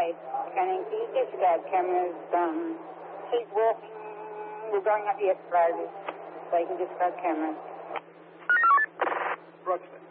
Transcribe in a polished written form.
Scanning. Can you discard cameras? Keep walking. We're going up the escalators, so you can discard cameras. Roger.